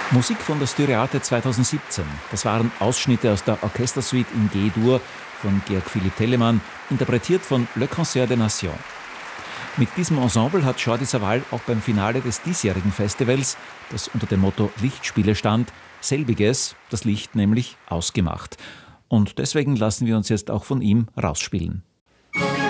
Musik von der Styriate 2017. Das waren Ausschnitte aus der Orchestersuite in G-Dur von Georg Philipp Telemann, interpretiert von Le Concert des Nations. Mit diesem Ensemble hat Jordi Savall auch beim Finale des diesjährigen Festivals, das unter dem Motto Lichtspiele stand, selbiges, das Licht nämlich, ausgemacht. Und deswegen lassen wir uns jetzt auch von ihm rausspielen.